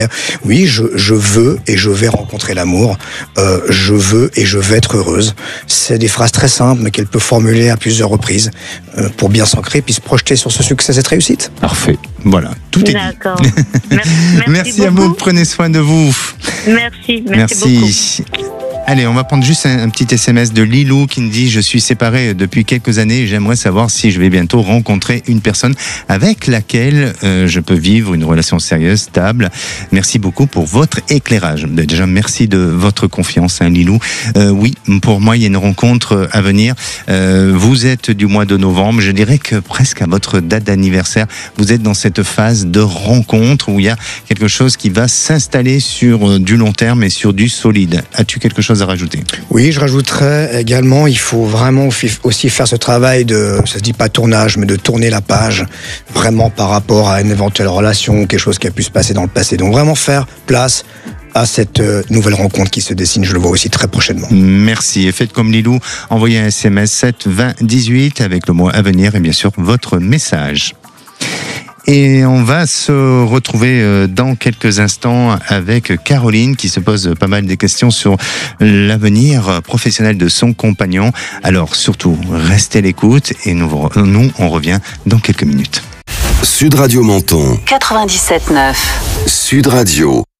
Oui, je veux et je vais rencontrer l'amour. Je veux et je vais être heureuse. C'est des phrases très simples, mais qu'elle peut formuler à plusieurs reprises pour bien s'ancrer puis se projeter sur ce succès, cette réussite. Parfait. Voilà, tout est D'accord. dit. Merci à vous, beaucoup. prenez soin de vous. Merci beaucoup. Allez, on va prendre juste un petit SMS de Lilou qui me dit « Je suis séparé depuis quelques années et j'aimerais savoir si je vais bientôt rencontrer une personne avec laquelle je peux vivre une relation sérieuse, stable. Merci beaucoup pour votre éclairage. » Déjà, merci de votre confiance, hein, Lilou. Oui, pour moi, il y a une rencontre à venir. Vous êtes du mois de novembre. Je dirais que presque à votre date d'anniversaire, vous êtes dans cette phase de rencontre où il y a quelque chose qui va s'installer sur du long terme et sur du solide. As-tu quelque chose à rajouter? Oui, je rajouterais également, il faut vraiment aussi faire ce travail de, ça se dit pas tournage, mais de tourner la page, vraiment par rapport à une éventuelle relation, quelque chose qui a pu se passer dans le passé. Donc vraiment faire place à cette nouvelle rencontre qui se dessine, je le vois aussi très prochainement. Merci. Et faites comme Lilou, envoyez un SMS 7 20 18 avec le mot à venir et bien sûr votre message. Et on va se retrouver dans quelques instants avec Caroline qui se pose pas mal de questions sur l'avenir professionnel de son compagnon. Alors surtout, restez à l'écoute et nous on revient dans quelques minutes. Sud Radio Menton 97.9. Sud Radio.